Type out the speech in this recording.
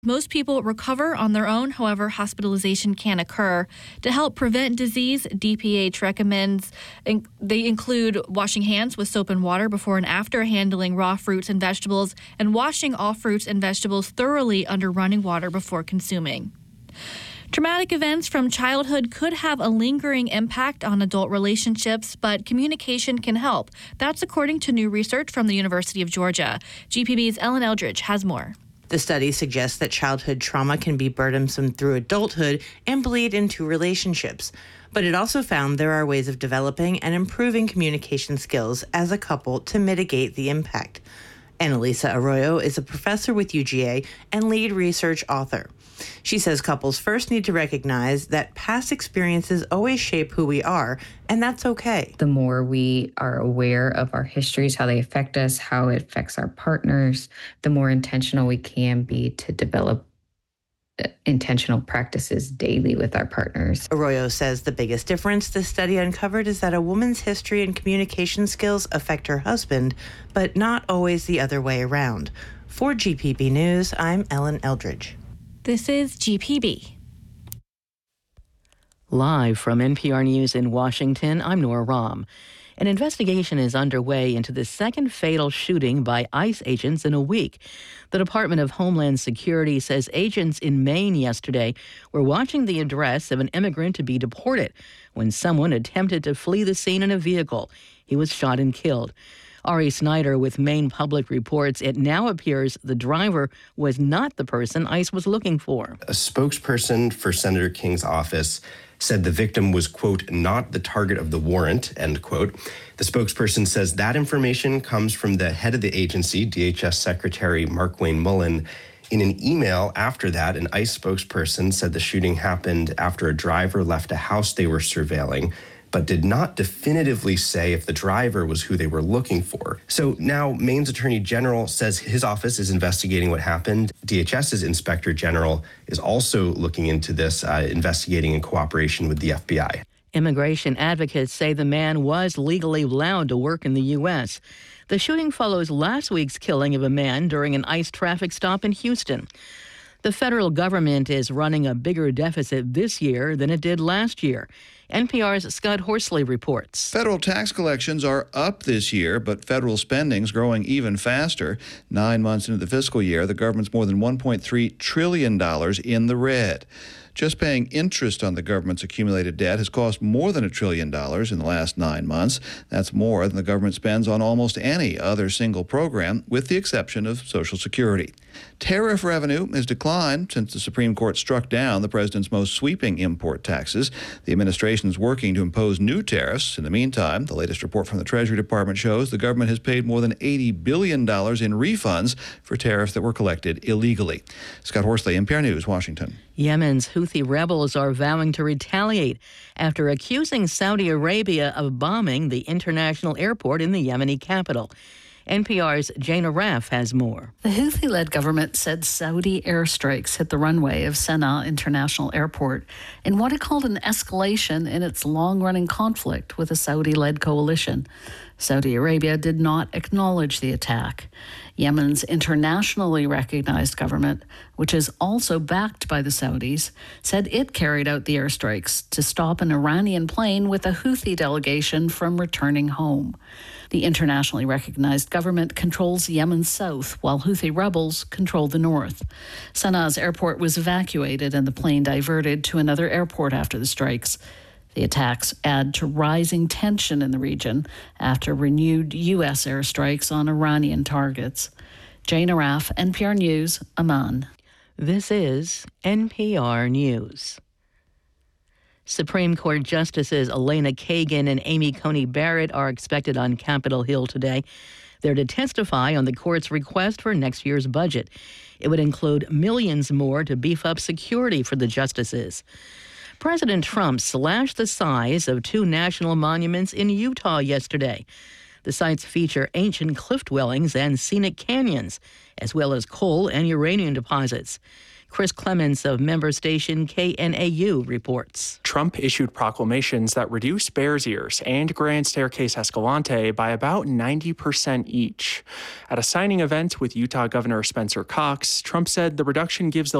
Most people recover on their own, however, hospitalization can occur. To help prevent disease, DPH recommends they include washing hands with soap and water before and after handling raw fruits and vegetables, and washing all fruits and vegetables thoroughly under running water before consuming. Traumatic events from childhood could have a lingering impact on adult relationships, but communication can help. That's according to new research from the University of Georgia. GPB's Ellen Eldridge has more. The study suggests that childhood trauma can be burdensome through adulthood and bleed into relationships. But it also found there are ways of developing and improving communication skills as a couple to mitigate the impact. Annalisa Arroyo is a professor with UGA and lead research author. She says couples first need to recognize that past experiences always shape who we are, and that's okay. The more we are aware of our histories, how they affect us, how it affects our partners, the more intentional we can be to develop intentional practices daily with our partners. Arroyo says the biggest difference the study uncovered is that a woman's history and communication skills affect her husband, but not always the other way around. For GPB News, I'm Ellen Eldridge. This is GPB. Live from NPR News in Washington, I'm Nora Rahm. An investigation is underway into the second fatal shooting by ICE agents in a week. The Department of Homeland Security says agents in Maine yesterday were watching the address of an immigrant to be deported when someone attempted to flee the scene in a vehicle. He was shot and killed. Ari Snyder with Maine Public reports it now appears the driver was not the person ICE was looking for. A spokesperson for Senator King's office said the victim was, quote, not the target of the warrant, end quote. The spokesperson says that information comes from the head of the agency, DHS Secretary Markwayne Mullen. In an email after that, an ICE spokesperson said the shooting happened after a driver left a house they were surveilling, but did not definitively say if the driver was who they were looking for. So now Maine's Attorney General says his office is investigating what happened. DHS's Inspector General is also looking into this, investigating in cooperation with the FBI. Immigration advocates say the man was legally allowed to work in the U.S. The shooting follows last week's killing of a man during an ICE traffic stop in Houston. The federal government is running a bigger deficit this year than it did last year. NPR's Scott Horsley reports. Federal tax collections are up this year, but federal spending's growing even faster. 9 months into the fiscal year, the government's more than $1.3 trillion in the red. Just paying interest on the government's accumulated debt has cost more than $1 trillion in the last 9 months. That's more than the government spends on almost any other single program, with the exception of Social Security. Tariff revenue has declined since the Supreme Court struck down the president's most sweeping import taxes. The administration is working to impose new tariffs. In the meantime, the latest report from the Treasury Department shows the government has paid more than $80 billion in refunds for tariffs that were collected illegally. Scott Horsley, NPR News, Washington. Yemen's Houthi rebels are vowing to retaliate after accusing Saudi Arabia of bombing the international airport in the Yemeni capital. NPR's Jana Raff has more. The Houthi-led government said Saudi airstrikes hit the runway of Sana'a International Airport in what it called an escalation in its long-running conflict with a Saudi-led coalition. Saudi Arabia did not acknowledge the attack. Yemen's internationally recognized government, which is also backed by the Saudis, said it carried out the airstrikes to stop an Iranian plane with a Houthi delegation from returning home. The internationally recognized government controls Yemen's south, while Houthi rebels control the north. Sana'a's airport was evacuated and the plane diverted to another airport after the strikes. The attacks add to rising tension in the region after renewed U.S. airstrikes on Iranian targets. Jane Araf, NPR News, Amman. This is NPR News. Supreme Court Justices Elena Kagan and Amy Coney Barrett are expected on Capitol Hill today. They're to testify on the court's request for next year's budget. It would include millions more to beef up security for the justices. President Trump slashed the size of two national monuments in Utah yesterday. The sites feature ancient cliff dwellings and scenic canyons, as well as coal and uranium deposits. Chris Clements of member station KNAU reports. Trump issued proclamations that reduce Bears Ears and Grand Staircase Escalante by about 90% each. At a signing event with Utah Governor Spencer Cox, Trump said the reduction gives the